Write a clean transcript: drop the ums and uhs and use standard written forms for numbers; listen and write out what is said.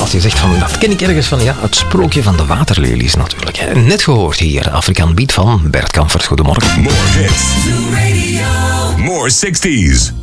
als je zegt van, dat ken ik ergens van, ja, het sprookje van de waterlelies natuurlijk. Hè. Net gehoord hier, Afrikaan Beat van Bert Kampfert. Goedemorgen. More hits. More 60s.